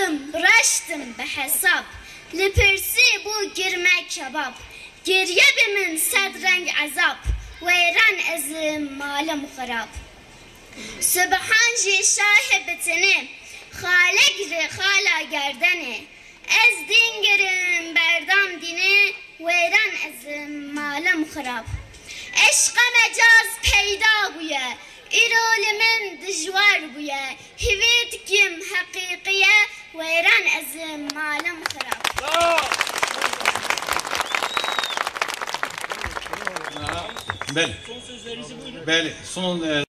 Buldum, bıraştım be hesap. Lipirsi bu girmek kebap. Geriye bimin sedrenk azap. Veyran ezim malım harap. Sübhan ji şahibetini. Hale giri hala gerdeni. Ez dingirim berdam dini. Veyran ezim malım harap. Eşqa mecaz peyda buye. İrolimin dijvar buye. Hivit kim hakikiye. Veyran ezim malım harap. Bəli. Bəli. Son